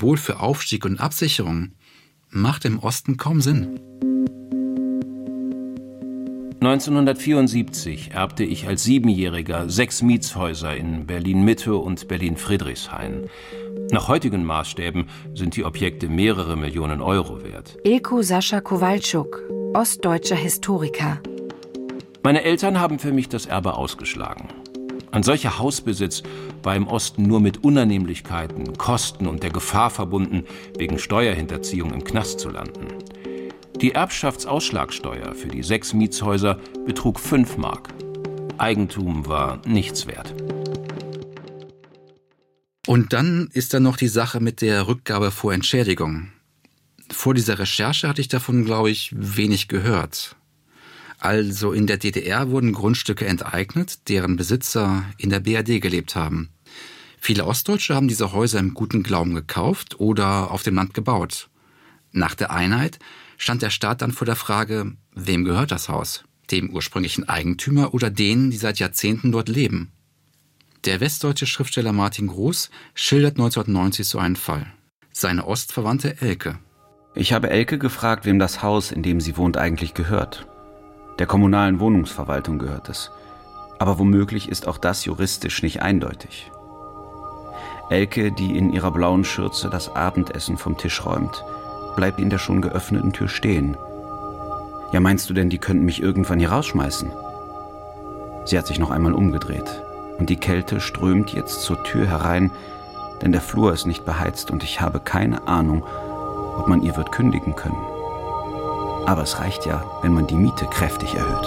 Symbol für Aufstieg und Absicherung, macht im Osten kaum Sinn. 1974 erbte ich als 7-Jähriger 6 Mietshäuser in Berlin-Mitte und Berlin-Friedrichshain. Nach heutigen Maßstäben sind die Objekte mehrere Millionen Euro wert. Ilko Sascha Kowalczuk, ostdeutscher Historiker. Meine Eltern haben für mich das Erbe ausgeschlagen. Ein solcher Hausbesitz war im Osten nur mit Unannehmlichkeiten, Kosten und der Gefahr verbunden, wegen Steuerhinterziehung im Knast zu landen. Die Erbschaftsausschlagsteuer für die 6 Mietshäuser betrug 5 Mark. Eigentum war nichts wert. Und dann ist da noch die Sache mit der Rückgabe vor Entschädigung. Vor dieser Recherche hatte ich davon, glaube ich, wenig gehört. Also in der DDR wurden Grundstücke enteignet, deren Besitzer in der BRD gelebt haben. Viele Ostdeutsche haben diese Häuser im guten Glauben gekauft oder auf dem Land gebaut. Nach der Einheit stand der Staat dann vor der Frage, wem gehört das Haus? Dem ursprünglichen Eigentümer oder denen, die seit Jahrzehnten dort leben? Der westdeutsche Schriftsteller Martin Groß schildert 1990 so einen Fall. Seine Ostverwandte Elke. Ich habe Elke gefragt, wem das Haus, in dem sie wohnt, eigentlich gehört. Der kommunalen Wohnungsverwaltung gehört es. Aber womöglich ist auch das juristisch nicht eindeutig. Elke, die in ihrer blauen Schürze das Abendessen vom Tisch räumt, bleibt in der schon geöffneten Tür stehen. Ja, meinst du denn, die könnten mich irgendwann hier rausschmeißen? Sie hat sich noch einmal umgedreht. Und die Kälte strömt jetzt zur Tür herein, denn der Flur ist nicht beheizt und ich habe keine Ahnung, ob man ihr wird kündigen können. Aber es reicht ja, wenn man die Miete kräftig erhöht.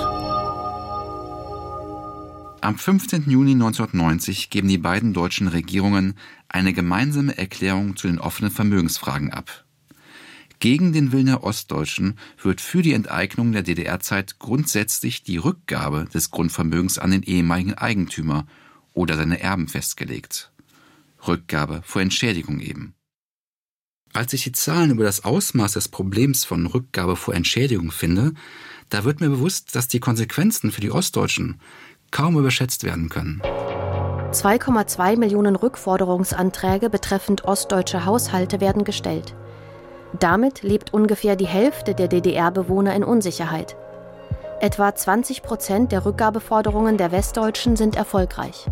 Am 15. Juni 1990 geben die beiden deutschen Regierungen eine gemeinsame Erklärung zu den offenen Vermögensfragen ab. Gegen den Willen der Ostdeutschen wird für die Enteignung der DDR-Zeit grundsätzlich die Rückgabe des Grundvermögens an den ehemaligen Eigentümer oder seine Erben festgelegt. Rückgabe vor Entschädigung eben. Als ich die Zahlen über das Ausmaß des Problems von Rückgabe vor Entschädigung finde, da wird mir bewusst, dass die Konsequenzen für die Ostdeutschen kaum überschätzt werden können. 2,2 Millionen Rückforderungsanträge betreffend ostdeutsche Haushalte werden gestellt. Damit lebt ungefähr die Hälfte der DDR-Bewohner in Unsicherheit. Etwa 20% der Rückgabeforderungen der Westdeutschen sind erfolgreich.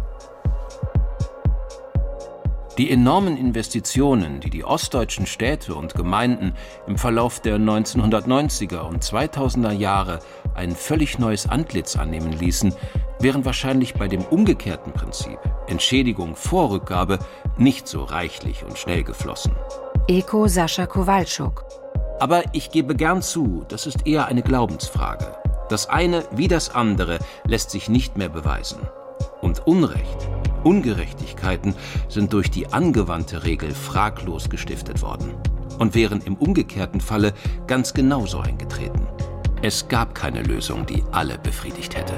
Die enormen Investitionen, die die ostdeutschen Städte und Gemeinden im Verlauf der 1990er und 2000er Jahre ein völlig neues Antlitz annehmen ließen, wären wahrscheinlich bei dem umgekehrten Prinzip, Entschädigung vor Rückgabe, nicht so reichlich und schnell geflossen. Ilko Sascha Kowalczuk. Aber ich gebe gern zu, das ist eher eine Glaubensfrage. Das eine wie das andere lässt sich nicht mehr beweisen. Und Unrecht, Ungerechtigkeiten sind durch die angewandte Regel fraglos gestiftet worden und wären im umgekehrten Falle ganz genauso eingetreten. Es gab keine Lösung, die alle befriedigt hätte.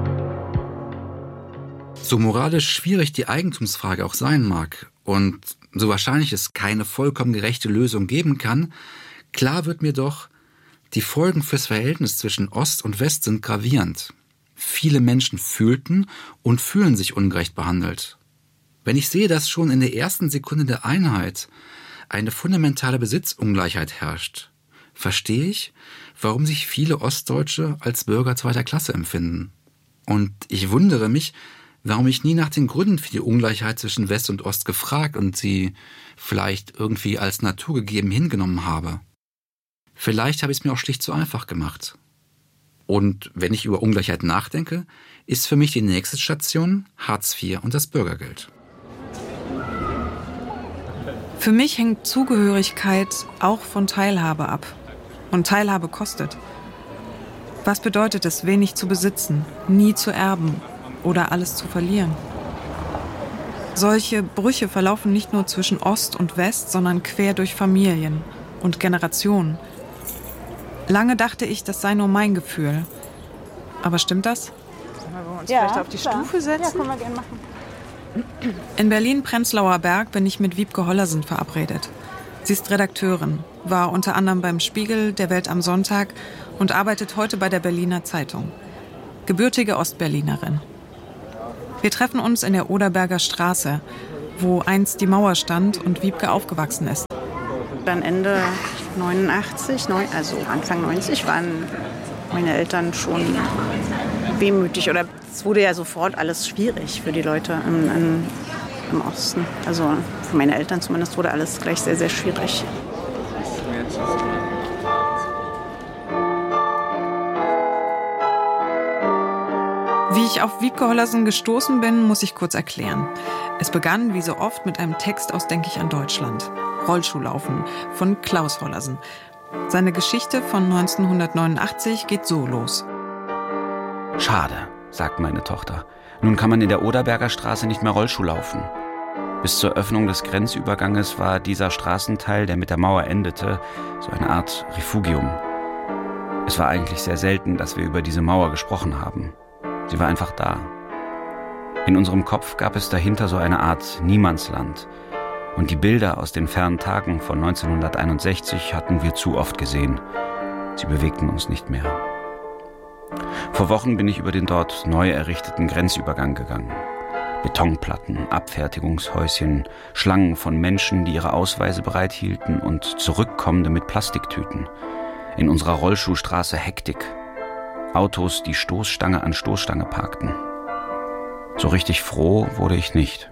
So moralisch schwierig die Eigentumsfrage auch sein mag und so wahrscheinlich es keine vollkommen gerechte Lösung geben kann, klar wird mir doch, die Folgen fürs Verhältnis zwischen Ost und West sind gravierend. Viele Menschen fühlten und fühlen sich ungerecht behandelt. Wenn ich sehe, dass schon in der ersten Sekunde der Einheit eine fundamentale Besitzungleichheit herrscht, verstehe ich, warum sich viele Ostdeutsche als Bürger zweiter Klasse empfinden. Und ich wundere mich, warum ich nie nach den Gründen für die Ungleichheit zwischen West und Ost gefragt und sie vielleicht irgendwie als naturgegeben hingenommen habe. Vielleicht habe ich es mir auch schlicht zu einfach gemacht. Und wenn ich über Ungleichheit nachdenke, ist für mich die nächste Station Hartz IV und das Bürgergeld. Für mich hängt Zugehörigkeit auch von Teilhabe ab. Und Teilhabe kostet. Was bedeutet es, wenig zu besitzen, nie zu erben oder alles zu verlieren? Solche Brüche verlaufen nicht nur zwischen Ost und West, sondern quer durch Familien und Generationen. Lange dachte ich, das sei nur mein Gefühl. Aber stimmt das? Wollen wir uns vielleicht auf die Stufe setzen? Ja, können wir gerne machen. In Berlin-Prenzlauer Berg bin ich mit Wiebke Hollersen verabredet. Sie ist Redakteurin, war unter anderem beim Spiegel, der Welt am Sonntag und arbeitet heute bei der Berliner Zeitung. Gebürtige Ostberlinerin. Wir treffen uns in der Oderberger Straße, wo einst die Mauer stand und Wiebke aufgewachsen ist. Dann Ende 89, also Anfang 90 waren meine Eltern schon wehmütig. Oder es wurde ja sofort alles schwierig für die Leute im Osten. Also für meine Eltern zumindest wurde alles gleich sehr, sehr schwierig. Wie ich auf Wiebke Hollersen gestoßen bin, muss ich kurz erklären. Es begann, wie so oft, mit einem Text aus Denk ich an Deutschland. Rollschuhlaufen von Klaus Hollersen. Seine Geschichte von 1989 geht so los. Schade, sagt meine Tochter. Nun kann man in der Oderberger Straße nicht mehr Rollschuh laufen. Bis zur Öffnung des Grenzüberganges war dieser Straßenteil, der mit der Mauer endete, so eine Art Refugium. Es war eigentlich sehr selten, dass wir über diese Mauer gesprochen haben. Sie war einfach da. In unserem Kopf gab es dahinter so eine Art Niemandsland. Und die Bilder aus den fernen Tagen von 1961 hatten wir zu oft gesehen. Sie bewegten uns nicht mehr. Vor Wochen bin ich über den dort neu errichteten Grenzübergang gegangen. Betonplatten, Abfertigungshäuschen, Schlangen von Menschen, die ihre Ausweise bereithielten und Zurückkommende mit Plastiktüten. In unserer Rollschuhstraße Hektik. Autos, die Stoßstange an Stoßstange parkten. So richtig froh wurde ich nicht.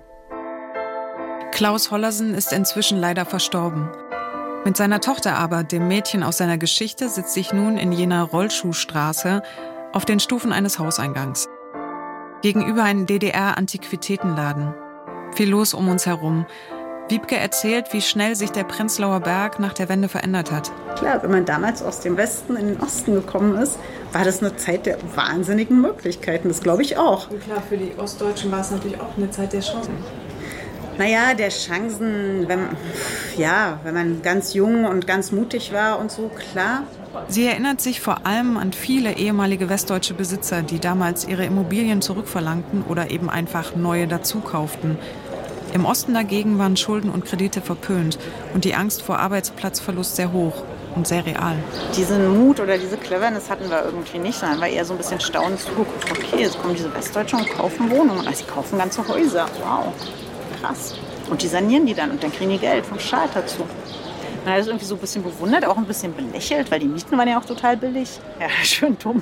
Klaus Hollersen ist inzwischen leider verstorben. Mit seiner Tochter aber, dem Mädchen aus seiner Geschichte, sitze ich nun in jener Rollschuhstraße auf den Stufen eines Hauseingangs. Gegenüber einem DDR-Antiquitätenladen. Viel los um uns herum. Wiebke erzählt, wie schnell sich der Prenzlauer Berg nach der Wende verändert hat. Klar, wenn man damals aus dem Westen in den Osten gekommen ist, war das eine Zeit der wahnsinnigen Möglichkeiten. Das glaube ich auch. Und klar, für die Ostdeutschen war es natürlich auch eine Zeit der Chancen. Naja, der Chancen, wenn man ganz jung und ganz mutig war und so, klar. Sie erinnert sich vor allem an viele ehemalige westdeutsche Besitzer, die damals ihre Immobilien zurückverlangten oder eben einfach neue dazukauften. Im Osten dagegen waren Schulden und Kredite verpönt und die Angst vor Arbeitsplatzverlust sehr hoch und sehr real. Diesen Mut oder diese Cleverness hatten wir irgendwie nicht, sondern war eher so ein bisschen staunend zugeguckt. Okay, jetzt kommen diese Westdeutschen und kaufen Wohnungen. Also sie kaufen ganze Häuser. Wow, krass. Und die sanieren die dann und dann kriegen die Geld vom Staat dazu. Man hat das irgendwie so ein bisschen bewundert, auch ein bisschen belächelt, weil die Mieten waren ja auch total billig. Ja, schön dumm.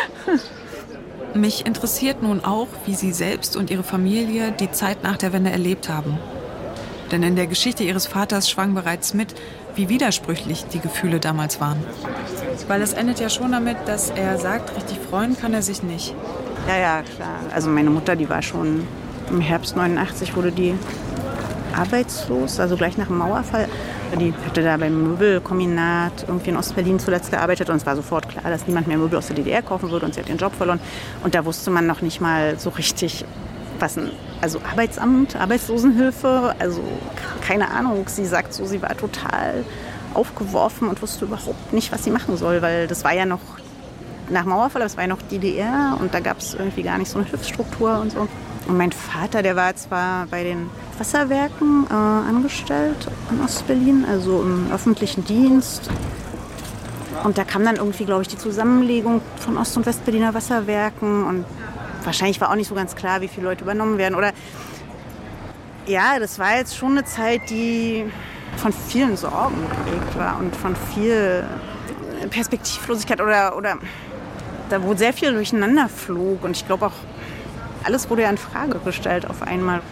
Mich interessiert nun auch, wie Sie selbst und Ihre Familie die Zeit nach der Wende erlebt haben. Denn in der Geschichte Ihres Vaters schwang bereits mit, wie widersprüchlich die Gefühle damals waren. Weil es endet ja schon damit, dass er sagt, richtig freuen kann er sich nicht. Ja, klar. Also meine Mutter, die war schon im Herbst 89, wurde die arbeitslos, also gleich nach dem Mauerfall. Die hatte da beim Möbelkombinat irgendwie in Ostberlin zuletzt gearbeitet und es war sofort klar, dass niemand mehr Möbel aus der DDR kaufen würde und sie hat den Job verloren. Und da wusste man noch nicht mal so richtig, also Arbeitsamt, Arbeitslosenhilfe, also keine Ahnung. Sie sagt so, sie war total aufgeworfen und wusste überhaupt nicht, was sie machen soll, weil das war ja noch nach Mauerfall, das war ja noch DDR und da gab es irgendwie gar nicht so eine Hilfsstruktur und so. Und mein Vater, der war zwar bei den Wasserwerken angestellt in Ostberlin, also im öffentlichen Dienst. Und da kam dann irgendwie, glaube ich, die Zusammenlegung von Ost- und Westberliner Wasserwerken. Und wahrscheinlich war auch nicht so ganz klar, wie viele Leute übernommen werden. Oder ja, das war jetzt schon eine Zeit, die von vielen Sorgen geprägt war und von viel Perspektivlosigkeit oder da wo sehr viel durcheinander flog. Und ich glaube auch, alles wurde ja in Frage gestellt auf einmal.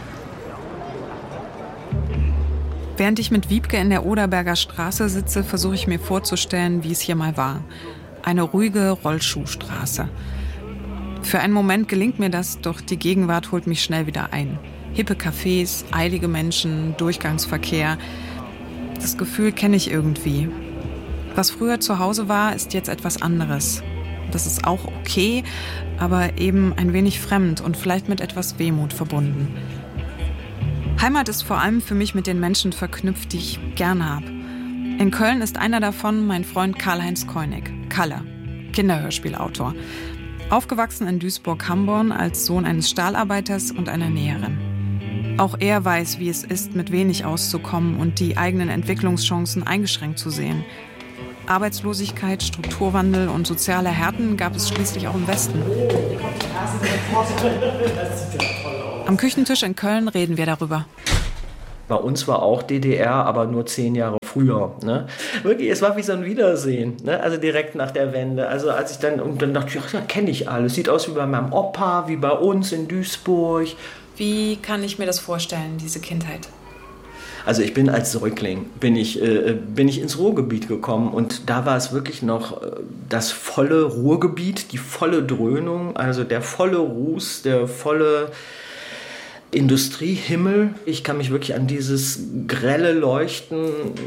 Während ich mit Wiebke in der Oderberger Straße sitze, versuche ich mir vorzustellen, wie es hier mal war. Eine ruhige Rollschuhstraße. Für einen Moment gelingt mir das, doch die Gegenwart holt mich schnell wieder ein. Hippe Cafés, eilige Menschen, Durchgangsverkehr. Das Gefühl kenne ich irgendwie. Was früher zu Hause war, ist jetzt etwas anderes. Das ist auch okay, aber eben ein wenig fremd und vielleicht mit etwas Wehmut verbunden. Heimat ist vor allem für mich mit den Menschen verknüpft, die ich gern habe. In Köln ist einer davon mein Freund Karl-Heinz Koenig, Kalle, Kinderhörspielautor. Aufgewachsen in Duisburg-Hamborn als Sohn eines Stahlarbeiters und einer Näherin. Auch er weiß, wie es ist, mit wenig auszukommen und die eigenen Entwicklungschancen eingeschränkt zu sehen. Arbeitslosigkeit, Strukturwandel und soziale Härten gab es schließlich auch im Westen. Am Küchentisch in Köln reden wir darüber. Bei uns war auch DDR, aber nur 10 Jahre früher. Ne? Wirklich, es war wie so ein Wiedersehen, ne? Also direkt nach der Wende. Also als ich dann dachte ich, ja, kenne ich alles. Sieht aus wie bei meinem Opa, wie bei uns in Duisburg. Wie kann ich mir das vorstellen, diese Kindheit? Also ich bin als Säugling, bin ich ins Ruhrgebiet gekommen und da war es wirklich noch das volle Ruhrgebiet, die volle Dröhnung, also der volle Ruß, der volle Industriehimmel. Ich kann mich wirklich an dieses grelle Leuchten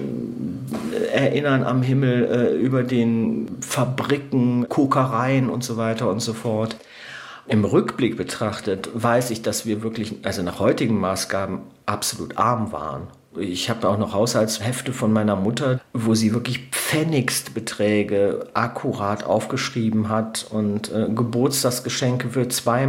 erinnern am Himmel über den Fabriken, Kokereien und so weiter und so fort. Im Rückblick betrachtet weiß ich, dass wir wirklich, also nach heutigen Maßgaben, absolut arm waren. Ich habe auch noch Haushaltshefte von meiner Mutter, wo sie wirklich Pfennigstbeträge akkurat aufgeschrieben hat und Geburtstagsgeschenke für 2,51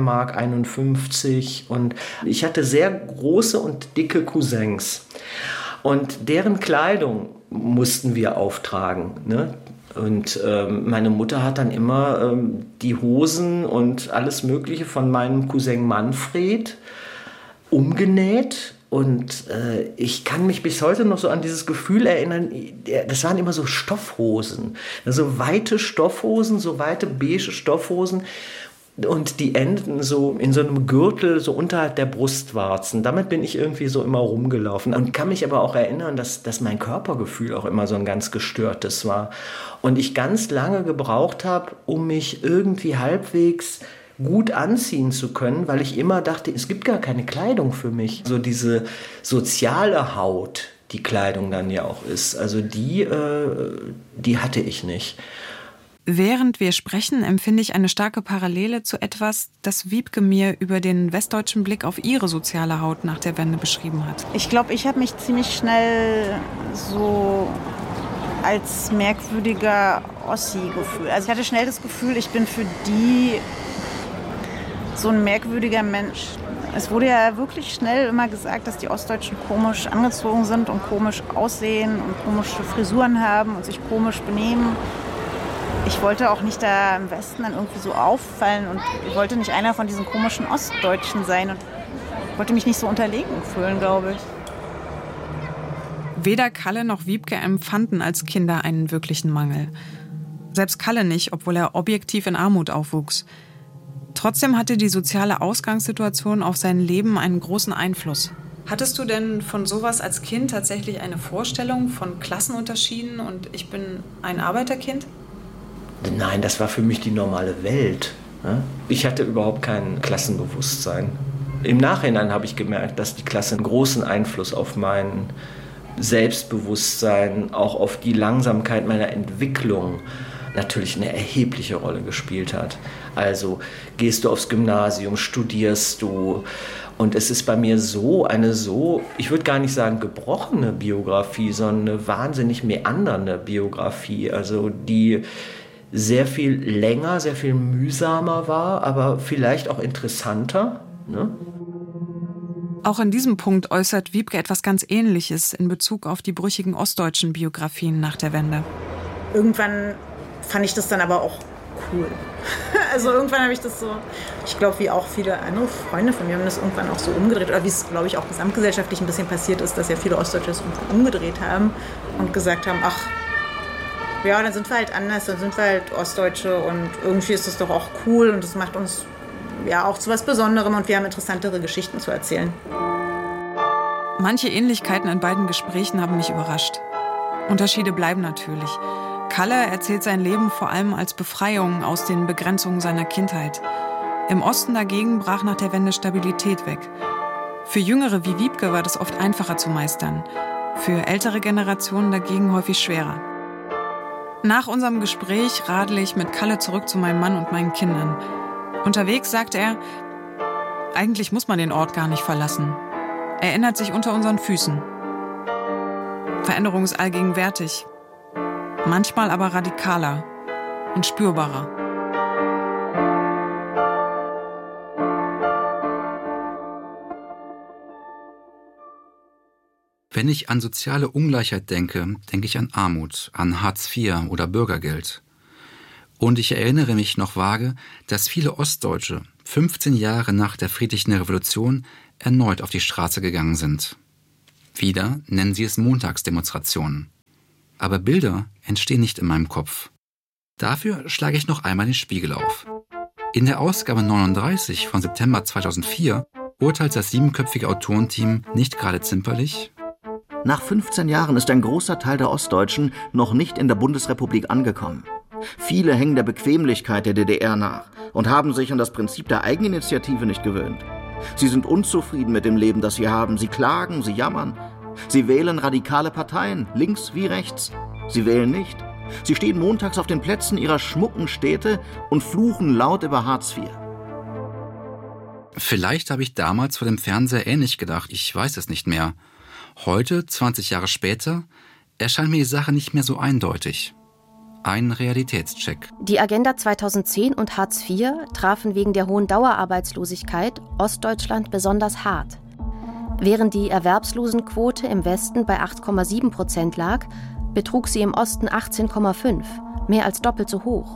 Mark. Und ich hatte sehr große und dicke Cousins. Und deren Kleidung mussten wir auftragen, ne? Und meine Mutter hat dann immer die Hosen und alles Mögliche von meinem Cousin Manfred umgenäht. Und ich kann mich bis heute noch so an dieses Gefühl erinnern, das waren immer so Stoffhosen, so weite Stoffhosen, so weite beige Stoffhosen. Und die enden so in so einem Gürtel, so unterhalb der Brustwarzen. Damit bin ich irgendwie so immer rumgelaufen. Und kann mich aber auch erinnern, dass mein Körpergefühl auch immer so ein ganz gestörtes war. Und ich ganz lange gebraucht habe, um mich irgendwie halbwegs gut anziehen zu können, weil ich immer dachte, es gibt gar keine Kleidung für mich. So diese soziale Haut, die Kleidung dann ja auch ist, also die hatte ich nicht. Während wir sprechen, empfinde ich eine starke Parallele zu etwas, das Wiebke mir über den westdeutschen Blick auf ihre soziale Haut nach der Wende beschrieben hat. Ich glaube, ich habe mich ziemlich schnell so als merkwürdiger Ossi gefühlt. Also ich hatte schnell das Gefühl, ich bin für die so ein merkwürdiger Mensch. Es wurde ja wirklich schnell immer gesagt, dass die Ostdeutschen komisch angezogen sind und komisch aussehen und komische Frisuren haben und sich komisch benehmen. Ich wollte auch nicht da im Westen dann irgendwie so auffallen und ich wollte nicht einer von diesen komischen Ostdeutschen sein und wollte mich nicht so unterlegen fühlen, glaube ich. Weder Kalle noch Wiebke empfanden als Kinder einen wirklichen Mangel. Selbst Kalle nicht, obwohl er objektiv in Armut aufwuchs. Trotzdem hatte die soziale Ausgangssituation auf sein Leben einen großen Einfluss. Hattest du denn von sowas als Kind tatsächlich eine Vorstellung von Klassenunterschieden und ich bin ein Arbeiterkind? Nein, das war für mich die normale Welt. Ich hatte überhaupt kein Klassenbewusstsein. Im Nachhinein habe ich gemerkt, dass die Klasse einen großen Einfluss auf mein Selbstbewusstsein, auch auf die Langsamkeit meiner Entwicklung natürlich eine erhebliche Rolle gespielt hat. Also gehst du aufs Gymnasium, studierst du und es ist bei mir ich würde gar nicht sagen gebrochene Biografie, sondern eine wahnsinnig meandernde Biografie, also die sehr viel länger, sehr viel mühsamer war, aber vielleicht auch interessanter, ne? Auch in diesem Punkt äußert Wiebke etwas ganz Ähnliches in Bezug auf die brüchigen ostdeutschen Biografien nach der Wende. Irgendwann fand ich das dann aber auch cool. Also irgendwann habe ich das so, ich glaube, wie auch viele andere Freunde von mir haben das irgendwann auch so umgedreht. Oder wie es, glaube ich, auch gesamtgesellschaftlich ein bisschen passiert ist, dass ja viele Ostdeutsche das umgedreht haben und gesagt haben, ach, ja, dann sind wir halt anders, dann sind wir halt Ostdeutsche und irgendwie ist das doch auch cool und das macht uns ja auch zu was Besonderem und wir haben interessantere Geschichten zu erzählen. Manche Ähnlichkeiten in beiden Gesprächen haben mich überrascht. Unterschiede bleiben natürlich. Kalle erzählt sein Leben vor allem als Befreiung aus den Begrenzungen seiner Kindheit. Im Osten dagegen brach nach der Wende Stabilität weg. Für Jüngere wie Wiebke war das oft einfacher zu meistern. Für ältere Generationen dagegen häufig schwerer. Nach unserem Gespräch radle ich mit Kalle zurück zu meinem Mann und meinen Kindern. Unterwegs sagt er, eigentlich muss man den Ort gar nicht verlassen. Er ändert sich unter unseren Füßen. Veränderung ist allgegenwärtig. Manchmal aber radikaler und spürbarer. Wenn ich an soziale Ungleichheit denke, denke ich an Armut, an Hartz IV oder Bürgergeld. Und ich erinnere mich noch vage, dass viele Ostdeutsche 15 Jahre nach der friedlichen Revolution erneut auf die Straße gegangen sind. Wieder nennen sie es Montagsdemonstrationen. Aber Bilder entstehen nicht in meinem Kopf. Dafür schlage ich noch einmal den Spiegel auf. In der Ausgabe 39 von September 2004 urteilt das 7-köpfige Autorenteam nicht gerade zimperlich: Nach 15 Jahren ist ein großer Teil der Ostdeutschen noch nicht in der Bundesrepublik angekommen. Viele hängen der Bequemlichkeit der DDR nach und haben sich an das Prinzip der Eigeninitiative nicht gewöhnt. Sie sind unzufrieden mit dem Leben, das sie haben. Sie klagen, sie jammern. Sie wählen radikale Parteien, links wie rechts. Sie wählen nicht. Sie stehen montags auf den Plätzen ihrer schmucken Städte und fluchen laut über Hartz IV. Vielleicht habe ich damals vor dem Fernseher ähnlich gedacht, ich weiß es nicht mehr. Heute, 20 Jahre später, erscheint mir die Sache nicht mehr so eindeutig. Ein Realitätscheck. Die Agenda 2010 und Hartz IV trafen wegen der hohen Dauerarbeitslosigkeit Ostdeutschland besonders hart. Während die Erwerbslosenquote im Westen bei 8,7% lag, betrug sie im Osten 18,5%, mehr als doppelt so hoch.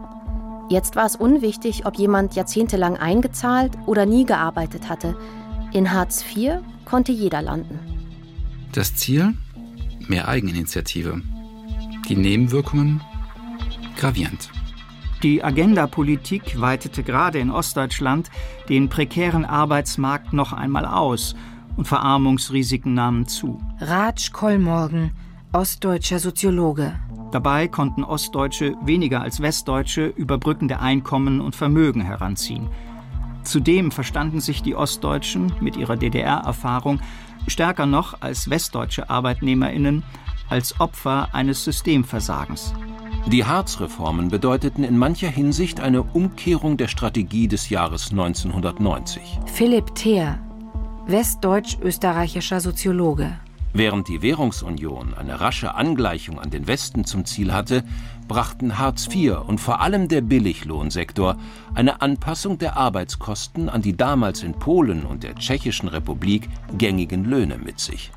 Jetzt war es unwichtig, ob jemand jahrzehntelang eingezahlt oder nie gearbeitet hatte. In Hartz IV konnte jeder landen. Das Ziel? Mehr Eigeninitiative. Die Nebenwirkungen? Gravierend. Die Agenda-Politik weitete gerade in Ostdeutschland den prekären Arbeitsmarkt noch einmal aus und Verarmungsrisiken nahmen zu. Raj Kollmorgen, ostdeutscher Soziologe. Dabei konnten Ostdeutsche weniger als Westdeutsche überbrückende Einkommen und Vermögen heranziehen. Zudem verstanden sich die Ostdeutschen mit ihrer DDR-Erfahrung stärker noch als westdeutsche ArbeitnehmerInnen als Opfer eines Systemversagens. Die Hartz-Reformen bedeuteten in mancher Hinsicht eine Umkehrung der Strategie des Jahres 1990. Philipp Theer, westdeutsch-österreichischer Soziologe. Während die Währungsunion eine rasche Angleichung an den Westen zum Ziel hatte, brachten Hartz IV und vor allem der Billiglohnsektor eine Anpassung der Arbeitskosten an die damals in Polen und der Tschechischen Republik gängigen Löhne mit sich.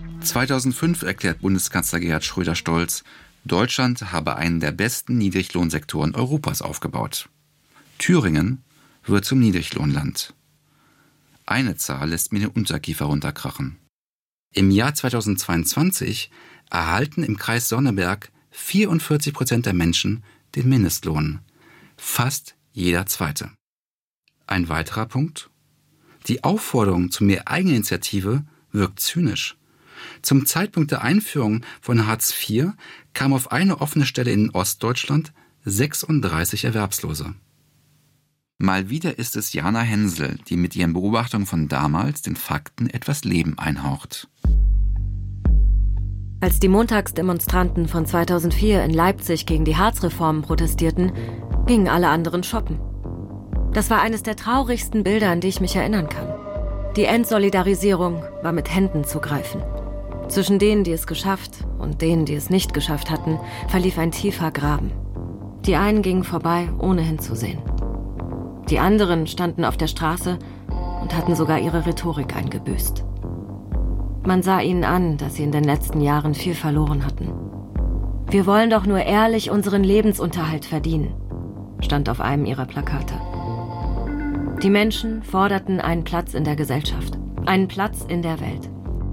2005 erklärt Bundeskanzler Gerhard Schröder stolz, Deutschland habe einen der besten Niedriglohnsektoren Europas aufgebaut. Thüringen wird zum Niedriglohnland. Eine Zahl lässt mir den Unterkiefer runterkrachen. Im Jahr 2022 erhalten im Kreis Sonneberg 44% der Menschen den Mindestlohn. Fast jeder Zweite. Ein weiterer Punkt: Die Aufforderung zu mehr Eigeninitiative wirkt zynisch. Zum Zeitpunkt der Einführung von Hartz IV kam auf eine offene Stelle in Ostdeutschland 36 Erwerbslose. Mal wieder ist es Jana Hensel, die mit ihren Beobachtungen von damals den Fakten etwas Leben einhaucht. Als die Montagsdemonstranten von 2004 in Leipzig gegen die Hartz-Reformen protestierten, gingen alle anderen shoppen. Das war eines der traurigsten Bilder, an die ich mich erinnern kann. Die Entsolidarisierung war mit Händen zu greifen. Zwischen denen, die es geschafft, und denen, die es nicht geschafft hatten, verlief ein tiefer Graben. Die einen gingen vorbei, ohne hinzusehen. Die anderen standen auf der Straße und hatten sogar ihre Rhetorik eingebüßt. Man sah ihnen an, dass sie in den letzten Jahren viel verloren hatten. Wir wollen doch nur ehrlich unseren Lebensunterhalt verdienen, stand auf einem ihrer Plakate. Die Menschen forderten einen Platz in der Gesellschaft, einen Platz in der Welt.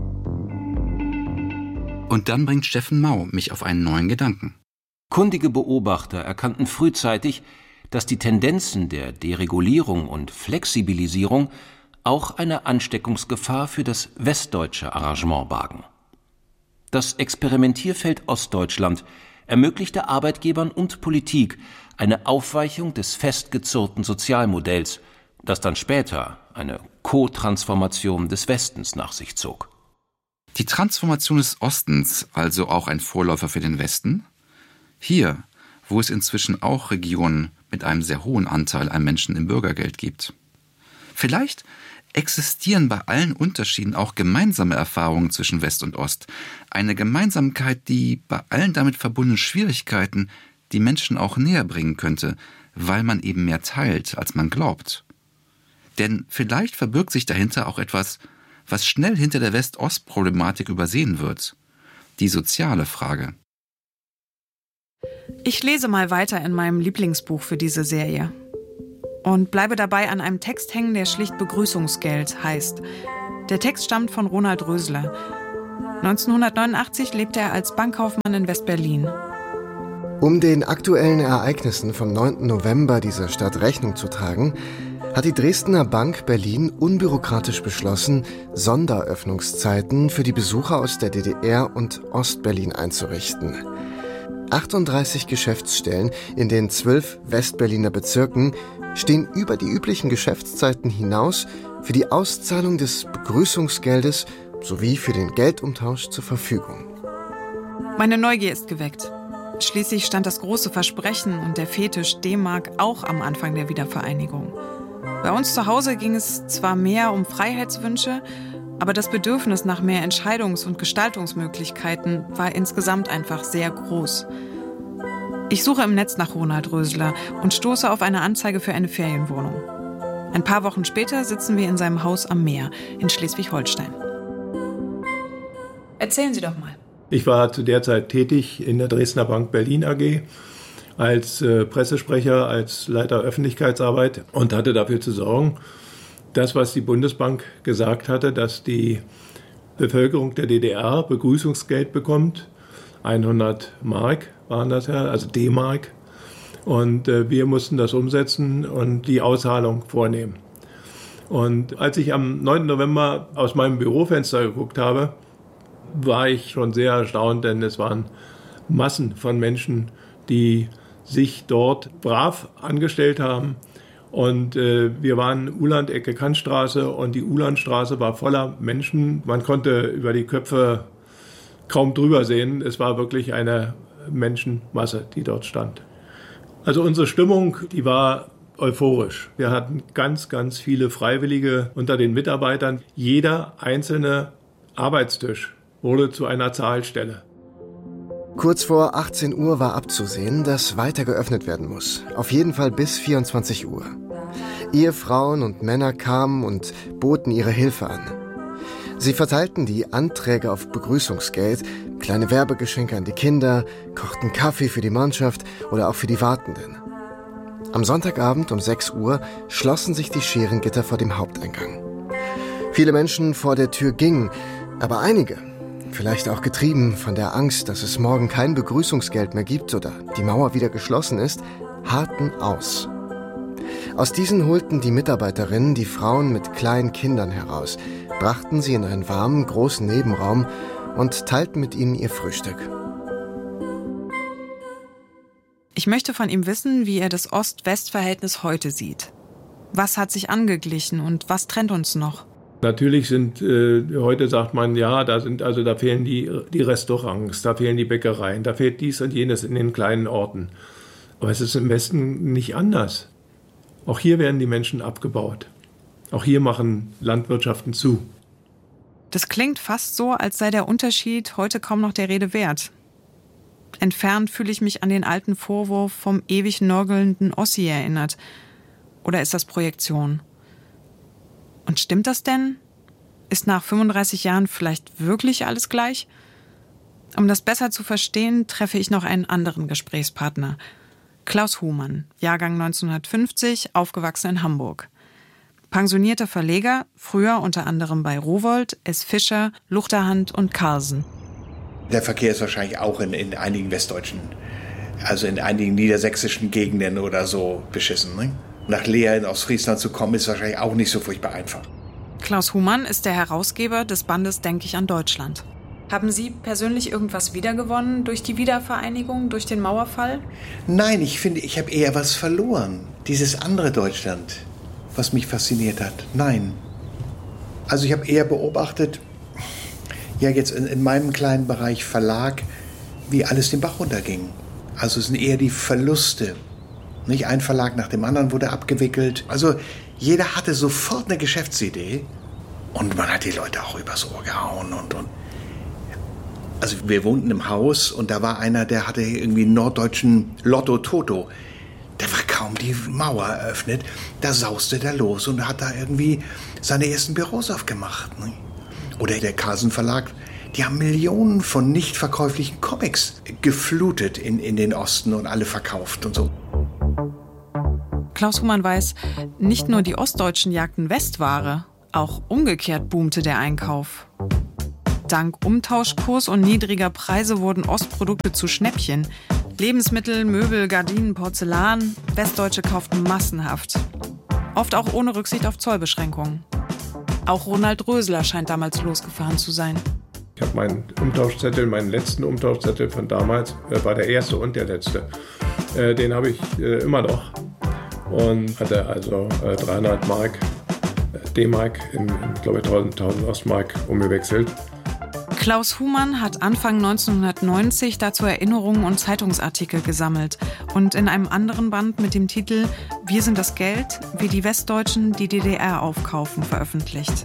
Und dann bringt Steffen Mau mich auf einen neuen Gedanken. Kundige Beobachter erkannten frühzeitig, dass die Tendenzen der Deregulierung und Flexibilisierung auch eine Ansteckungsgefahr für das westdeutsche Arrangement bargen. Das Experimentierfeld Ostdeutschland ermöglichte Arbeitgebern und Politik eine Aufweichung des festgezurrten Sozialmodells, das dann später eine Co-Transformation des Westens nach sich zog. Die Transformation des Ostens, also auch ein Vorläufer für den Westen? Hier, wo es inzwischen auch Regionen mit einem sehr hohen Anteil an Menschen im Bürgergeld gibt. Vielleicht existieren bei allen Unterschieden auch gemeinsame Erfahrungen zwischen West und Ost. Eine Gemeinsamkeit, die bei allen damit verbundenen Schwierigkeiten die Menschen auch näher bringen könnte, weil man eben mehr teilt, als man glaubt. Denn vielleicht verbirgt sich dahinter auch etwas, was schnell hinter der West-Ost-Problematik übersehen wird. Die soziale Frage. Ich lese mal weiter in meinem Lieblingsbuch für diese Serie. Und bleibe dabei an einem Text hängen, der schlicht Begrüßungsgeld heißt. Der Text stammt von Ronald Rösler. 1989 lebte er als Bankkaufmann in West-Berlin. Um den aktuellen Ereignissen vom 9. November dieser Stadt Rechnung zu tragen, hat die Dresdner Bank Berlin unbürokratisch beschlossen, Sonderöffnungszeiten für die Besucher aus der DDR und Ostberlin einzurichten. 38 Geschäftsstellen in den 12 Westberliner Bezirken stehen über die üblichen Geschäftszeiten hinaus für die Auszahlung des Begrüßungsgeldes sowie für den Geldumtausch zur Verfügung. Meine Neugier ist geweckt. Schließlich stand das große Versprechen und der Fetisch D-Mark auch am Anfang der Wiedervereinigung. Bei uns zu Hause ging es zwar mehr um Freiheitswünsche, aber das Bedürfnis nach mehr Entscheidungs- und Gestaltungsmöglichkeiten war insgesamt einfach sehr groß. Ich suche im Netz nach Ronald Rösler und stoße auf eine Anzeige für eine Ferienwohnung. Ein paar Wochen später sitzen wir in seinem Haus am Meer in Schleswig-Holstein. Erzählen Sie doch mal. Ich war zu der Zeit tätig in der Dresdner Bank Berlin AG als Pressesprecher, als Leiter Öffentlichkeitsarbeit und hatte dafür zu sorgen, das, was die Bundesbank gesagt hatte, dass die Bevölkerung der DDR Begrüßungsgeld bekommt, 100 Mark waren das ja, also D-Mark. Und wir mussten das umsetzen und die Auszahlung vornehmen. Und als ich am 9. November aus meinem Bürofenster geguckt habe, war ich schon sehr erstaunt, denn es waren Massen von Menschen, die sich dort brav angestellt haben. Und wir waren Uhland-Ecke Kantstraße und die Uhlandstraße war voller Menschen. Man konnte über die Köpfe kaum drüber sehen. Es war wirklich eine Menschenmasse, die dort stand. Also unsere Stimmung, die war euphorisch. Wir hatten ganz, ganz viele Freiwillige unter den Mitarbeitern. Jeder einzelne Arbeitstisch wurde zu einer Zahlstelle. Kurz vor 18 Uhr war abzusehen, dass weiter geöffnet werden muss. Auf jeden Fall bis 24 Uhr. Ehefrauen und Männer kamen und boten ihre Hilfe an. Sie verteilten die Anträge auf Begrüßungsgeld, kleine Werbegeschenke an die Kinder, kochten Kaffee für die Mannschaft oder auch für die Wartenden. Am Sonntagabend um 6 Uhr schlossen sich die Scherengitter vor dem Haupteingang. Viele Menschen vor der Tür gingen, aber einige, vielleicht auch getrieben von der Angst, dass es morgen kein Begrüßungsgeld mehr gibt oder die Mauer wieder geschlossen ist, harrten aus. Aus diesen holten die Mitarbeiterinnen die Frauen mit kleinen Kindern heraus, brachten sie in einen warmen, großen Nebenraum und teilten mit ihnen ihr Frühstück. Ich möchte von ihm wissen, wie er das Ost-West-Verhältnis heute sieht. Was hat sich angeglichen und was trennt uns noch? Natürlich sind, heute sagt man, ja, da fehlen die Restaurants, da fehlen die Bäckereien, da fehlt dies und jenes in den kleinen Orten. Aber es ist im Westen nicht anders. Auch hier werden die Menschen abgebaut. Auch hier machen Landwirtschaften zu. Das klingt fast so, als sei der Unterschied heute kaum noch der Rede wert. Entfernt fühle ich mich an den alten Vorwurf vom ewig nörgelnden Ossi erinnert. Oder ist das Projektion? Und stimmt das denn? Ist nach 35 Jahren vielleicht wirklich alles gleich? Um das besser zu verstehen, treffe ich noch einen anderen Gesprächspartner. Klaus Humann, Jahrgang 1950, aufgewachsen in Hamburg. Pensionierter Verleger, früher unter anderem bei Rowohlt, S. Fischer, Luchterhand und Carlsen. Der Verkehr ist wahrscheinlich auch in einigen westdeutschen, also in einigen niedersächsischen Gegenden oder so beschissen, ne? Nach Leer in Ostfriesland zu kommen, ist wahrscheinlich auch nicht so furchtbar einfach. Klaus Humann ist der Herausgeber des Bandes Denk ich an Deutschland. Haben Sie persönlich irgendwas wiedergewonnen durch die Wiedervereinigung, durch den Mauerfall? Nein, ich finde, ich habe eher was verloren. Dieses andere Deutschland, was mich fasziniert hat. Nein. Also ich habe eher beobachtet, ja jetzt in meinem kleinen Bereich Verlag, wie alles den Bach runterging. Also es sind eher die Verluste. Nicht ein Verlag nach dem anderen wurde abgewickelt. Also jeder hatte sofort eine Geschäftsidee und man hat die Leute auch übers Ohr gehauen und. Also wir wohnten im Haus und da war einer, der hatte irgendwie einen norddeutschen Lotto-Toto. Da war kaum die Mauer eröffnet, da sauste der los und hat da irgendwie seine ersten Büros aufgemacht. Ne? Oder der Carlsen Verlag, die haben Millionen von nicht verkäuflichen Comics geflutet in den Osten und alle verkauft und so. Klaus Humann weiß, nicht nur die Ostdeutschen jagten Westware, auch umgekehrt boomte der Einkauf. Dank Umtauschkurs und niedriger Preise wurden Ostprodukte zu Schnäppchen. Lebensmittel, Möbel, Gardinen, Porzellan. Westdeutsche kauften massenhaft. Oft auch ohne Rücksicht auf Zollbeschränkungen. Auch Ronald Rösler scheint damals losgefahren zu sein. Ich habe meinen letzten Umtauschzettel von damals, war der erste und der letzte. Den habe ich immer noch und hatte also 300 Mark, D-Mark in glaube ich 1000 Ostmark umgewechselt. Klaus Humann hat Anfang 1990 dazu Erinnerungen und Zeitungsartikel gesammelt und in einem anderen Band mit dem Titel »Wir sind das Geld, wie die Westdeutschen die DDR aufkaufen« veröffentlicht.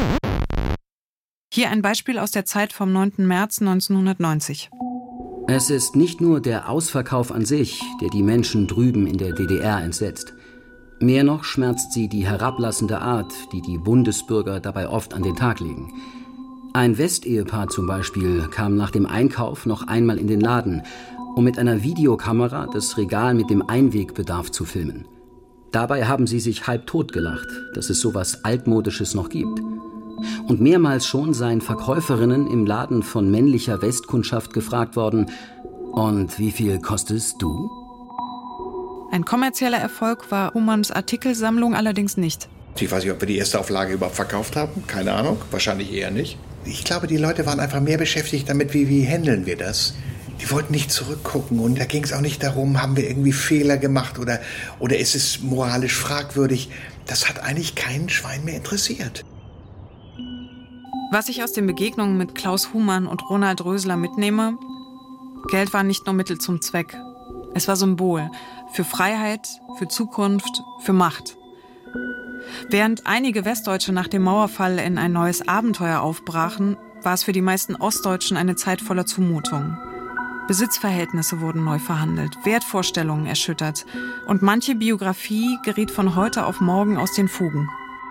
Hier ein Beispiel aus der Zeit vom 9. März 1990. Es ist nicht nur der Ausverkauf an sich, der die Menschen drüben in der DDR entsetzt. Mehr noch schmerzt sie die herablassende Art, die die Bundesbürger dabei oft an den Tag legen. Ein Westehepaar zum Beispiel kam nach dem Einkauf noch einmal in den Laden, um mit einer Videokamera das Regal mit dem Einwegbedarf zu filmen. Dabei haben sie sich halb tot gelacht, dass es sowas Altmodisches noch gibt. Und mehrmals schon seien Verkäuferinnen im Laden von männlicher Westkundschaft gefragt worden, und wie viel kostest du? Ein kommerzieller Erfolg war Humanns Artikelsammlung allerdings nicht. Ich weiß nicht, ob wir die erste Auflage überhaupt verkauft haben. Keine Ahnung, wahrscheinlich eher nicht. Ich glaube, die Leute waren einfach mehr beschäftigt damit, wie handeln wir das. Die wollten nicht zurückgucken und da ging es auch nicht darum, haben wir irgendwie Fehler gemacht oder ist es moralisch fragwürdig. Das hat eigentlich kein Schwein mehr interessiert. Was ich aus den Begegnungen mit Klaus Humann und Ronald Rösler mitnehme, Geld war nicht nur Mittel zum Zweck. Es war Symbol für Freiheit, für Zukunft, für Macht. Während einige Westdeutsche nach dem Mauerfall in ein neues Abenteuer aufbrachen, war es für die meisten Ostdeutschen eine Zeit voller Zumutung. Besitzverhältnisse wurden neu verhandelt, Wertvorstellungen erschüttert und manche Biografie geriet von heute auf morgen aus den Fugen.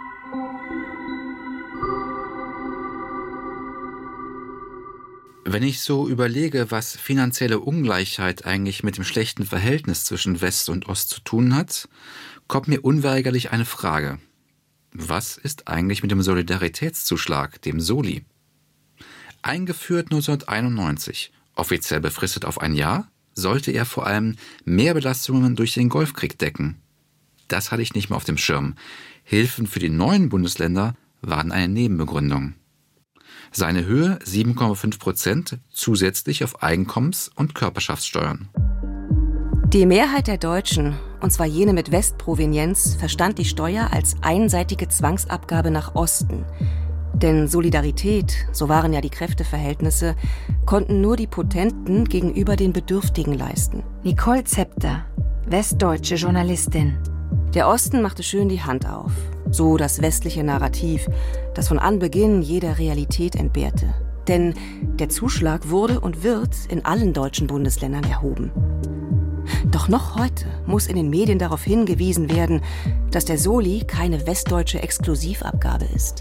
Wenn ich so überlege, was finanzielle Ungleichheit eigentlich mit dem schlechten Verhältnis zwischen West und Ost zu tun hat, kommt mir unweigerlich eine Frage. Was ist eigentlich mit dem Solidaritätszuschlag, dem Soli? Eingeführt 1991, offiziell befristet auf ein Jahr, sollte er vor allem Mehrbelastungen durch den Golfkrieg decken. Das hatte ich nicht mehr auf dem Schirm. Hilfen für die neuen Bundesländer waren eine Nebenbegründung. Seine Höhe 7,5% zusätzlich auf Einkommens- und Körperschaftssteuern. Die Mehrheit der Deutschen, und zwar jene mit Westprovenienz, verstand die Steuer als einseitige Zwangsabgabe nach Osten. Denn Solidarität, so waren ja die Kräfteverhältnisse, konnten nur die Potenten gegenüber den Bedürftigen leisten. Nicole Zepter, westdeutsche Journalistin. Der Osten machte schön die Hand auf. So das westliche Narrativ, das von Anbeginn jeder Realität entbehrte. Denn der Zuschlag wurde und wird in allen deutschen Bundesländern erhoben. Doch noch heute muss in den Medien darauf hingewiesen werden, dass der Soli keine westdeutsche Exklusivabgabe ist.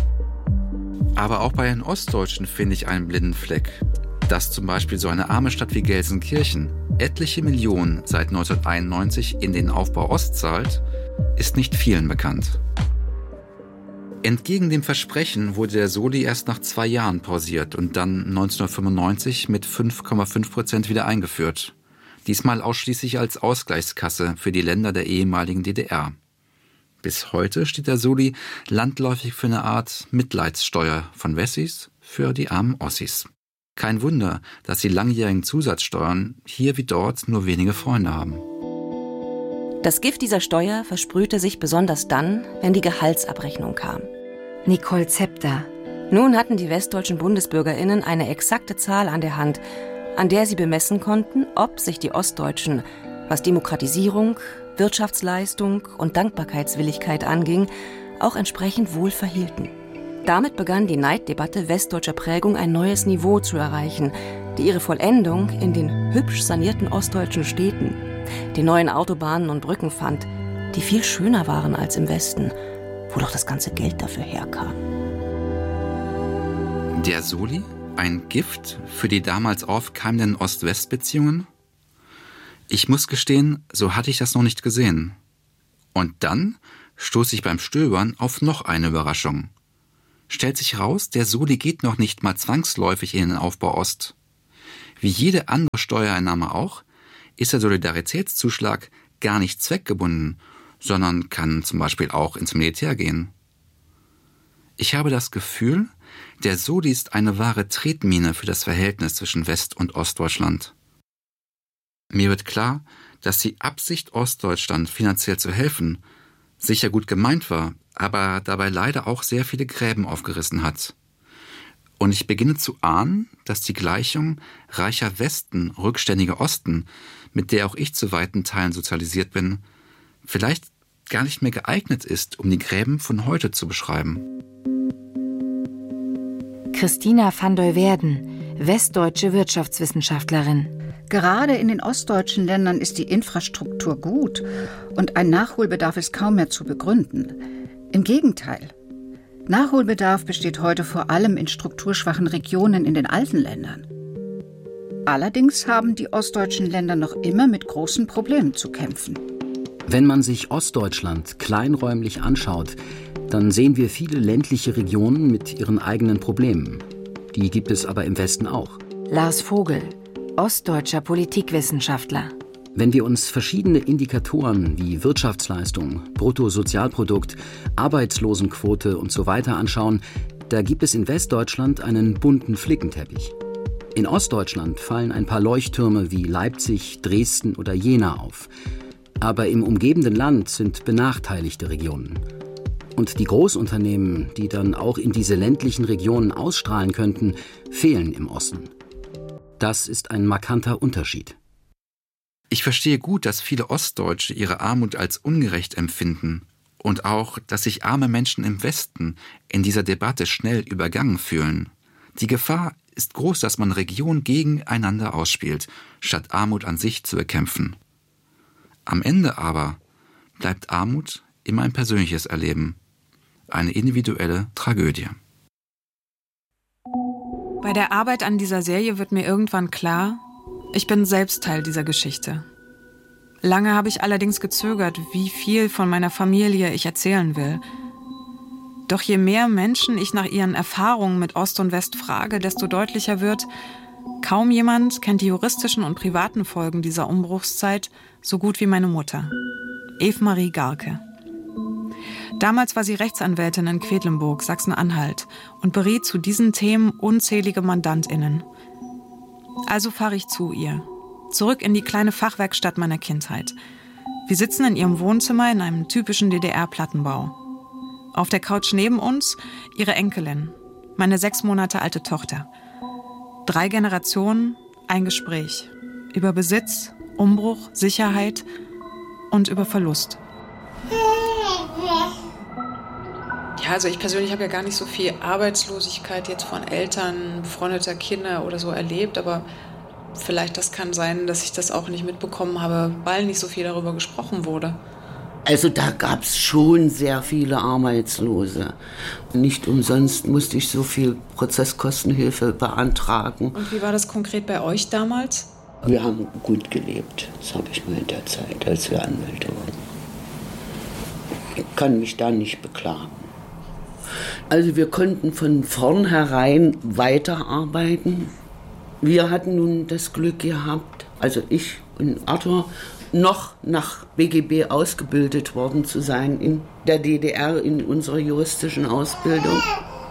Aber auch bei den Ostdeutschen finde ich einen blinden Fleck. Dass zum Beispiel so eine arme Stadt wie Gelsenkirchen etliche Millionen seit 1991 in den Aufbau Ost zahlt, ist nicht vielen bekannt. Entgegen dem Versprechen wurde der Soli erst nach 2 Jahren pausiert und dann 1995 mit 5,5% wieder eingeführt. Diesmal ausschließlich als Ausgleichskasse für die Länder der ehemaligen DDR. Bis heute steht der Soli landläufig für eine Art Mitleidssteuer von Wessis für die armen Ossis. Kein Wunder, dass die langjährigen Zusatzsteuern hier wie dort nur wenige Freunde haben. Das Gift dieser Steuer versprühte sich besonders dann, wenn die Gehaltsabrechnung kam. Nicole Zepter. Nun hatten die westdeutschen BundesbürgerInnen eine exakte Zahl an der Hand, an der sie bemessen konnten, ob sich die Ostdeutschen, was Demokratisierung, Wirtschaftsleistung und Dankbarkeitswilligkeit anging, auch entsprechend wohl verhielten. Damit begann die Neiddebatte westdeutscher Prägung ein neues Niveau zu erreichen, die ihre Vollendung in den hübsch sanierten ostdeutschen Städten, den neuen Autobahnen und Brücken fand, die viel schöner waren als im Westen, wo doch das ganze Geld dafür herkam. Der Soli? Ein Gift für die damals aufkeimenden Ost-West-Beziehungen? Ich muss gestehen, so hatte ich das noch nicht gesehen. Und dann stoße ich beim Stöbern auf noch eine Überraschung. stellt sich heraus, der Soli geht noch nicht mal zwangsläufig in den Aufbau Ost. Wie jede andere Steuereinnahme auch, ist der Solidaritätszuschlag gar nicht zweckgebunden, sondern kann zum Beispiel auch ins Militär gehen. Ich habe das Gefühl, der Soli ist eine wahre Tretmine für das Verhältnis zwischen West- und Ostdeutschland. Mir wird klar, dass die Absicht, Ostdeutschland finanziell zu helfen, sicher gut gemeint war, aber dabei leider auch sehr viele Gräben aufgerissen hat. Und ich beginne zu ahnen, dass die Gleichung reicher Westen, rückständiger Osten, mit der auch ich zu weiten Teilen sozialisiert bin, vielleicht gar nicht mehr geeignet ist, um die Gräben von heute zu beschreiben. Christina van Duyverden, westdeutsche Wirtschaftswissenschaftlerin. Gerade in den ostdeutschen Ländern ist die Infrastruktur gut und ein Nachholbedarf ist kaum mehr zu begründen. Im Gegenteil. Nachholbedarf besteht heute vor allem in strukturschwachen Regionen in den alten Ländern. Allerdings haben die ostdeutschen Länder noch immer mit großen Problemen zu kämpfen. Wenn man sich Ostdeutschland kleinräumlich anschaut, dann sehen wir viele ländliche Regionen mit ihren eigenen Problemen. Die gibt es aber im Westen auch. Lars Vogel, ostdeutscher Politikwissenschaftler. Wenn wir uns verschiedene Indikatoren wie Wirtschaftsleistung, Bruttosozialprodukt, Arbeitslosenquote und so weiter anschauen, da gibt es in Westdeutschland einen bunten Flickenteppich. In Ostdeutschland fallen ein paar Leuchttürme wie Leipzig, Dresden oder Jena auf. Aber im umgebenden Land sind benachteiligte Regionen. Und die Großunternehmen, die dann auch in diese ländlichen Regionen ausstrahlen könnten, fehlen im Osten. Das ist ein markanter Unterschied. Ich verstehe gut, dass viele Ostdeutsche ihre Armut als ungerecht empfinden und auch, dass sich arme Menschen im Westen in dieser Debatte schnell übergangen fühlen. Die Gefahr ist groß, dass man Regionen gegeneinander ausspielt, statt Armut an sich zu bekämpfen. Am Ende aber bleibt Armut immer ein persönliches Erleben, eine individuelle Tragödie. Bei der Arbeit an dieser Serie wird mir irgendwann klar, ich bin selbst Teil dieser Geschichte. Lange habe ich allerdings gezögert, wie viel von meiner Familie ich erzählen will. Doch je mehr Menschen ich nach ihren Erfahrungen mit Ost und West frage, desto deutlicher wird, kaum jemand kennt die juristischen und privaten Folgen dieser Umbruchszeit so gut wie meine Mutter, Eve-Marie Garke. Damals war sie Rechtsanwältin in Quedlinburg, Sachsen-Anhalt und beriet zu diesen Themen unzählige MandantInnen. Also fahre ich zu ihr, zurück in die kleine Fachwerkstatt meiner Kindheit. Wir sitzen in ihrem Wohnzimmer in einem typischen DDR-Plattenbau. Auf der Couch neben uns ihre Enkelin, meine 6 Monate alte Tochter. 3 Generationen, ein Gespräch. Über Besitz, Umbruch, Sicherheit und über Verlust. Ja, also ich persönlich habe ja gar nicht so viel Arbeitslosigkeit jetzt von Eltern, befreundeter Kinder oder so erlebt, aber vielleicht das kann sein, dass ich das auch nicht mitbekommen habe, weil nicht so viel darüber gesprochen wurde. Also da gab es schon sehr viele Arbeitslose. Nicht umsonst musste ich so viel Prozesskostenhilfe beantragen. Und wie war das konkret bei euch damals? Wir haben gut gelebt, das habe ich nur in der Zeit, als wir Anwälte wurden. Ich kann mich da nicht beklagen. Also wir konnten von vornherein weiterarbeiten. Wir hatten nun das Glück gehabt, also ich und Arthur, noch nach BGB ausgebildet worden zu sein in der DDR in unserer juristischen Ausbildung.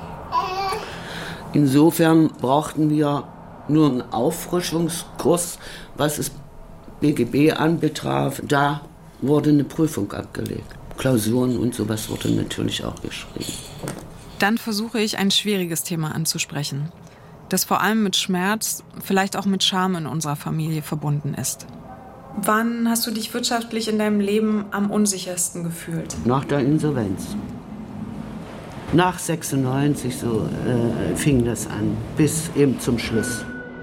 Insofern brauchten wir nur einen Auffrischungskurs, was es BGB anbetraf. Da wurde eine Prüfung abgelegt. Klausuren und sowas wurde natürlich auch geschrieben. Dann versuche ich, ein schwieriges Thema anzusprechen, das vor allem mit Schmerz, vielleicht auch mit Scham in unserer Familie verbunden ist. Wann hast du dich wirtschaftlich in deinem Leben am unsichersten gefühlt? Nach der Insolvenz. Nach 96 so fing das an, bis eben zum Schluss.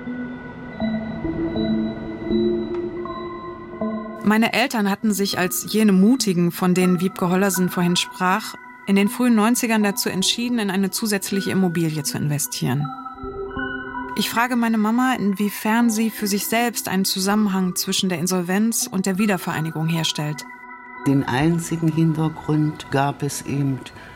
Meine Eltern hatten sich als jene Mutigen, von denen Wiebke Hollersen vorhin sprach, in den frühen 90ern dazu entschieden, in eine zusätzliche Immobilie zu investieren. Ich frage meine Mama, inwiefern sie für sich selbst einen Zusammenhang zwischen der Insolvenz und der Wiedervereinigung herstellt. Den einzigen Hintergrund gab es eben,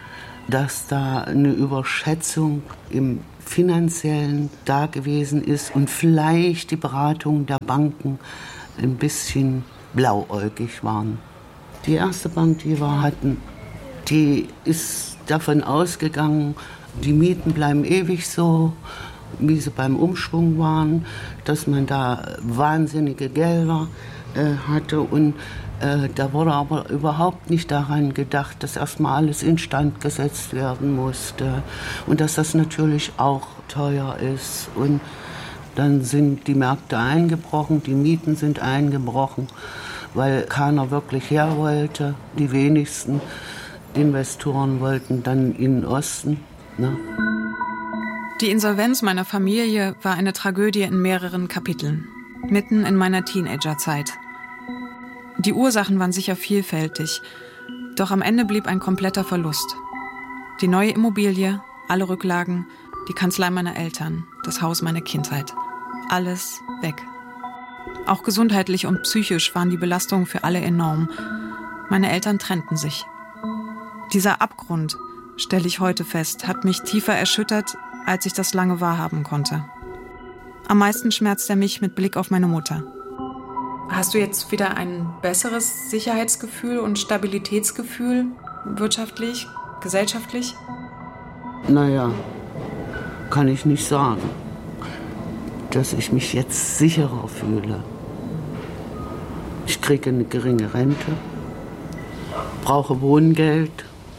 dass da eine Überschätzung im Finanziellen da gewesen ist und vielleicht die Beratungen der Banken ein bisschen blauäugig waren. Die erste Bank, die wir hatten, die ist davon ausgegangen, die Mieten bleiben ewig so, wie sie beim Umschwung waren, dass man da wahnsinnige Gelder hatte und da wurde aber überhaupt nicht daran gedacht, dass erstmal alles instand gesetzt werden musste und dass das natürlich auch teuer ist. Und dann sind die Märkte eingebrochen, die Mieten sind eingebrochen, weil keiner wirklich her wollte. Die wenigsten Investoren wollten dann in den Osten. Ne? Die Insolvenz meiner Familie war eine Tragödie in mehreren Kapiteln, mitten in meiner Teenagerzeit. Die Ursachen waren sicher vielfältig, doch am Ende blieb ein kompletter Verlust. Die neue Immobilie, alle Rücklagen, die Kanzlei meiner Eltern, das Haus meiner Kindheit. Alles weg. Auch gesundheitlich und psychisch waren die Belastungen für alle enorm. Meine Eltern trennten sich. Dieser Abgrund, stelle ich heute fest, hat mich tiefer erschüttert, als ich das lange wahrhaben konnte. Am meisten schmerzt er mich mit Blick auf meine Mutter. Hast du jetzt wieder ein besseres Sicherheitsgefühl und Stabilitätsgefühl, wirtschaftlich, gesellschaftlich? Naja, kann ich nicht sagen, dass ich mich jetzt sicherer fühle. Ich kriege eine geringe Rente, brauche Wohngeld.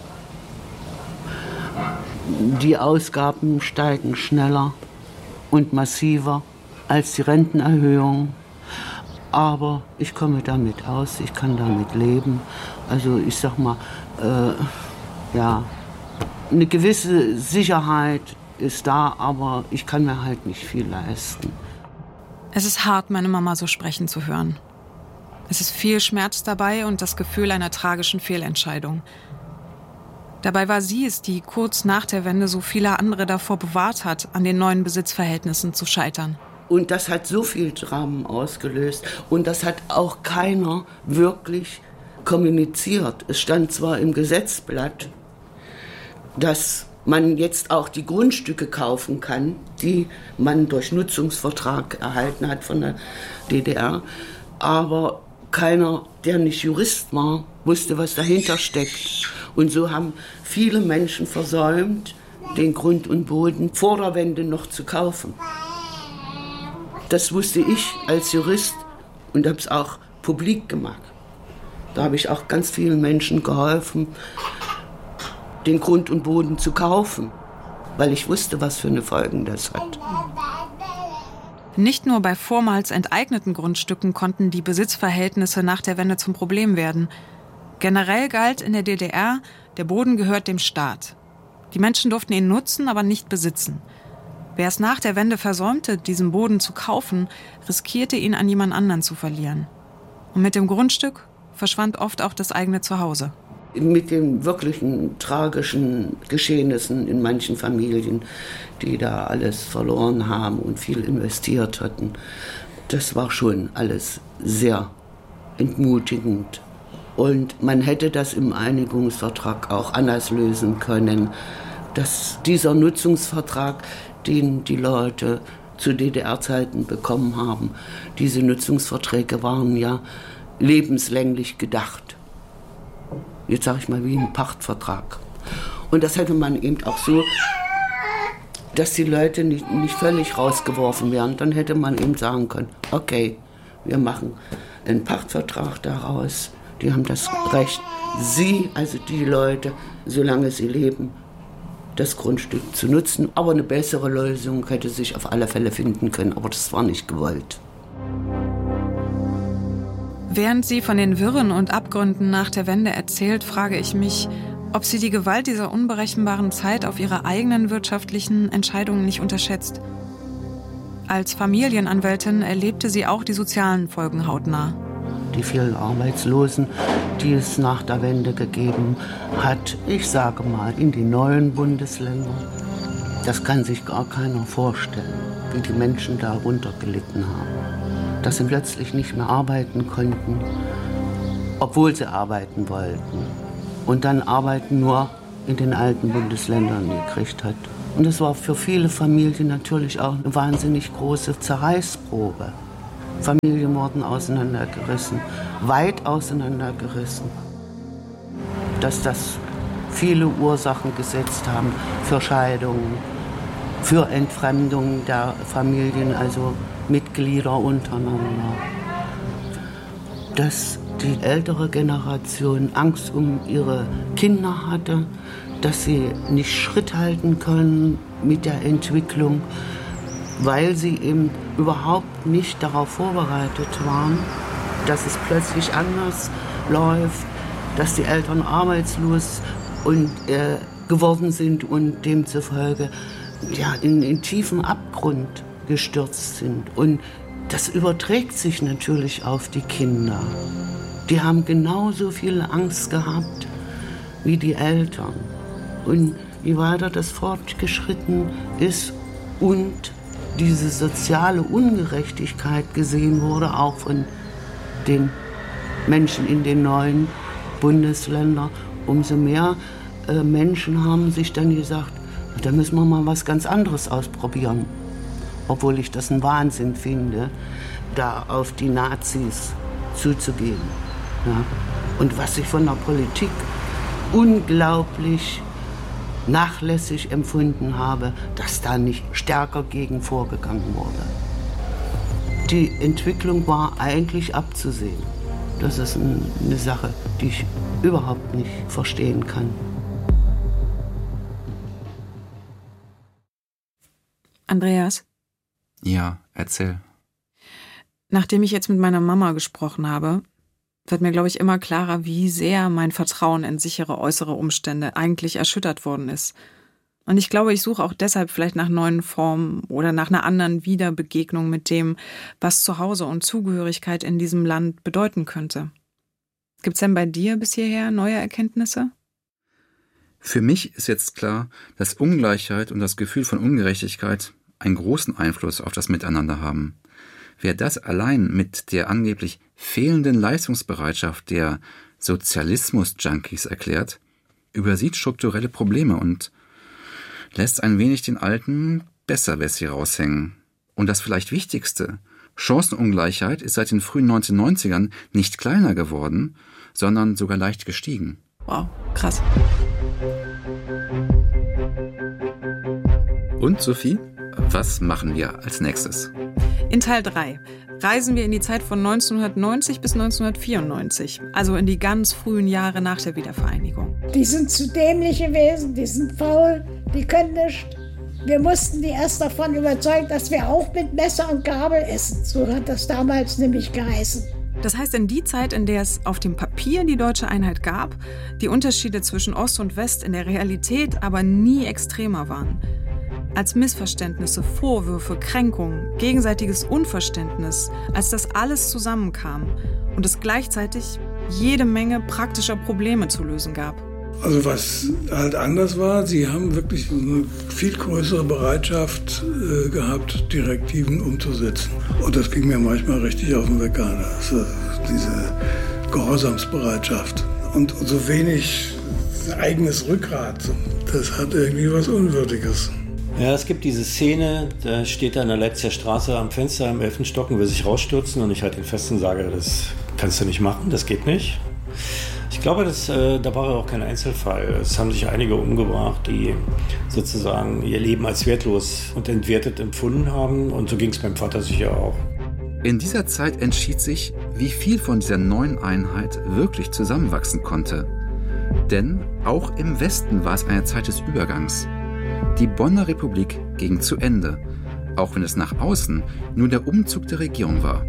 Die Ausgaben steigen schneller und massiver als die Rentenerhöhung. Aber ich komme damit aus, ich kann damit leben. Also ich sag mal, ja, eine gewisse Sicherheit ist da, aber ich kann mir halt nicht viel leisten. Es ist hart, meine Mama so sprechen zu hören. Es ist viel Schmerz dabei und das Gefühl einer tragischen Fehlentscheidung. Dabei war sie es, die kurz nach der Wende so viele andere davor bewahrt hat, an den neuen Besitzverhältnissen zu scheitern. Und das hat so viel Dramen ausgelöst. Und das hat auch keiner wirklich kommuniziert. Es stand zwar im Gesetzblatt, dass man jetzt auch die Grundstücke kaufen kann, die man durch Nutzungsvertrag erhalten hat von der DDR. Aber keiner, der nicht Jurist war, wusste, was dahinter steckt. Und so haben viele Menschen versäumt, den Grund und Boden vor der Wende noch zu kaufen. Das wusste ich als Jurist und habe es auch publik gemacht. Da habe ich auch ganz vielen Menschen geholfen, den Grund und Boden zu kaufen, weil ich wusste, was für eine Folgen das hat. Nicht nur bei vormals enteigneten Grundstücken konnten die Besitzverhältnisse nach der Wende zum Problem werden. Generell galt in der DDR, der Boden gehört dem Staat. Die Menschen durften ihn nutzen, aber nicht besitzen. Wer es nach der Wende versäumte, diesen Boden zu kaufen, riskierte ihn an jemand anderen zu verlieren. Und mit dem Grundstück verschwand oft auch das eigene Zuhause. Mit den wirklichen tragischen Geschehnissen in manchen Familien, die da alles verloren haben und viel investiert hatten, das war schon alles sehr entmutigend. Und man hätte das im Einigungsvertrag auch anders lösen können, dass dieser Nutzungsvertrag, den die Leute zu DDR-Zeiten bekommen haben, diese Nutzungsverträge waren ja lebenslänglich gedacht. Jetzt sage ich mal wie ein Pachtvertrag. Und das hätte man eben auch so, dass die Leute nicht völlig rausgeworfen werden. Dann hätte man eben sagen können, okay, wir machen einen Pachtvertrag daraus. Die haben das Recht, sie, also die Leute, solange sie leben, das Grundstück zu nutzen. Aber eine bessere Lösung hätte sich auf alle Fälle finden können, aber das war nicht gewollt. Während sie von den Wirren und Abgründen nach der Wende erzählt, frage ich mich, ob sie die Gewalt dieser unberechenbaren Zeit auf ihre eigenen wirtschaftlichen Entscheidungen nicht unterschätzt. Als Familienanwältin erlebte sie auch die sozialen Folgen hautnah. Die vielen Arbeitslosen, die es nach der Wende gegeben hat, ich sage mal, in den neuen Bundesländern, das kann sich gar keiner vorstellen, wie die Menschen darunter gelitten haben. Dass sie plötzlich nicht mehr arbeiten konnten, obwohl sie arbeiten wollten. Und dann arbeiten nur in den alten Bundesländern gekriegt hat. Und das war für viele Familien natürlich auch eine wahnsinnig große Zerreißprobe. Familien wurden auseinandergerissen, weit auseinandergerissen. Dass das viele Ursachen gesetzt haben für Scheidungen, für Entfremdung der Familien, also Mitglieder untereinander. Dass die ältere Generation Angst um ihre Kinder hatte, dass sie nicht Schritt halten können mit der Entwicklung, weil sie eben überhaupt nicht darauf vorbereitet waren, dass es plötzlich anders läuft, dass die Eltern arbeitslos geworden sind und demzufolge in tiefen Abgrund gestürzt sind. Und das überträgt sich natürlich auf die Kinder. Die haben genauso viel Angst gehabt wie die Eltern. Und je weiter das fortgeschritten ist und diese soziale Ungerechtigkeit gesehen wurde, auch von den Menschen in den neuen Bundesländern, umso mehr Menschen haben sich dann gesagt, da müssen wir mal was ganz anderes ausprobieren. Obwohl ich das einen Wahnsinn finde, da auf die Nazis zuzugehen. Ja. Und was ich von der Politik unglaublich nachlässig empfunden habe, dass da nicht stärker gegen vorgegangen wurde. Die Entwicklung war eigentlich abzusehen. Das ist eine Sache, die ich überhaupt nicht verstehen kann. Andreas? Ja, erzähl. Nachdem ich jetzt mit meiner Mama gesprochen habe, wird mir, glaube ich, immer klarer, wie sehr mein Vertrauen in sichere äußere Umstände eigentlich erschüttert worden ist. Und ich glaube, ich suche auch deshalb vielleicht nach neuen Formen oder nach einer anderen Wiederbegegnung mit dem, was Zuhause und Zugehörigkeit in diesem Land bedeuten könnte. Gibt's denn bei dir bis hierher neue Erkenntnisse? Für mich ist jetzt klar, dass Ungleichheit und das Gefühl von Ungerechtigkeit einen großen Einfluss auf das Miteinander haben. Wer das allein mit der angeblich fehlenden Leistungsbereitschaft der Sozialismus-Junkies erklärt, übersieht strukturelle Probleme und lässt ein wenig den alten Besserwessi raushängen. Und das vielleicht Wichtigste, Chancenungleichheit ist seit den frühen 1990ern nicht kleiner geworden, sondern sogar leicht gestiegen. Wow, krass. Und Sophie, was machen wir als nächstes? In Teil 3 reisen wir in die Zeit von 1990 bis 1994, also in die ganz frühen Jahre nach der Wiedervereinigung. Die sind zu dämliche Wesen, die sind faul, die können nicht. Wir mussten die erst davon überzeugen, dass wir auch mit Messer und Gabel essen. So hat das damals nämlich geheißen. Das heißt, in die Zeit, in der es auf dem Papier die deutsche Einheit gab, die Unterschiede zwischen Ost und West in der Realität aber nie extremer waren. Als Missverständnisse, Vorwürfe, Kränkungen, gegenseitiges Unverständnis, als das alles zusammenkam und es gleichzeitig jede Menge praktischer Probleme zu lösen gab. Also was halt anders war, sie haben wirklich eine viel größere Bereitschaft gehabt, Direktiven umzusetzen. Und das ging mir manchmal richtig auf den Wecker. Also diese Gehorsamsbereitschaft und so wenig eigenes Rückgrat, das hat irgendwie was Unwürdiges. Ja, es gibt diese Szene, da steht er in der Leipziger Straße am Fenster im 11. Stock und will sich rausstürzen und ich halte ihn fest und sage, das kannst du nicht machen, das geht nicht. Ich glaube, da war auch kein Einzelfall. Es haben sich einige umgebracht, die sozusagen ihr Leben als wertlos und entwertet empfunden haben und so ging es meinem Vater sicher auch. In dieser Zeit entschied sich, wie viel von dieser neuen Einheit wirklich zusammenwachsen konnte. Denn auch im Westen war es eine Zeit des Übergangs. Die Bonner Republik ging zu Ende, auch wenn es nach außen nur der Umzug der Regierung war.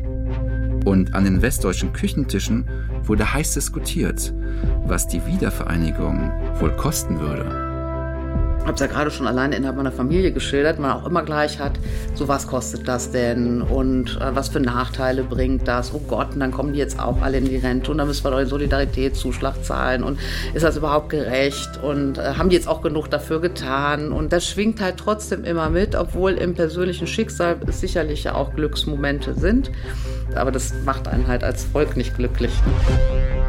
Und an den westdeutschen Küchentischen wurde heiß diskutiert, was die Wiedervereinigung wohl kosten würde. Ich habe es ja gerade schon alleine innerhalb meiner Familie geschildert, man auch immer gleich hat, so was kostet das denn und was für Nachteile bringt das, oh Gott, und dann kommen die jetzt auch alle in die Rente und dann müssen wir doch den Solidaritätszuschlag zahlen und ist das überhaupt gerecht und haben die jetzt auch genug dafür getan und das schwingt halt trotzdem immer mit, obwohl im persönlichen Schicksal es sicherlich ja auch Glücksmomente sind, aber das macht einen halt als Volk nicht glücklich.